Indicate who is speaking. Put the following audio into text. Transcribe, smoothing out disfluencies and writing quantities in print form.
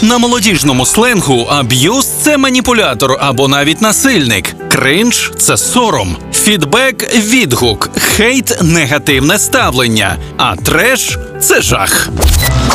Speaker 1: На молодіжному сленгу аб'юз – це маніпулятор або навіть насильник. Кринж – це сором. Фідбек – відгук. Хейт – негативне ставлення. А треш – це жах.